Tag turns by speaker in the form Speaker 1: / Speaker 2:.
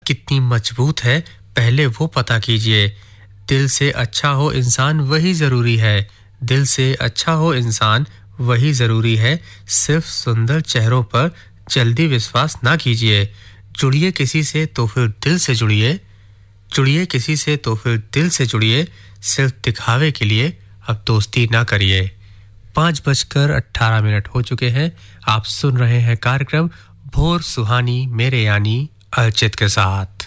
Speaker 1: कितनी मजबूत है पहले वो पता कीजिए। दिल से अच्छा हो इंसान वही ज़रूरी है, दिल से अच्छा हो इंसान वही ज़रूरी है। सिर्फ सुंदर चेहरों पर जल्दी विश्वास ना कीजिए। जुड़िए किसी से तो फिर दिल से जुड़िए, जुड़िए किसी से तो फिर दिल से जुड़िए। सिर्फ दिखावे के लिए अब दोस्ती ना करिए। 5:18 हो चुके हैं। आप सुन रहे हैं कार्यक्रम भोर सुहानी मेरे यानी अर्चित के साथ।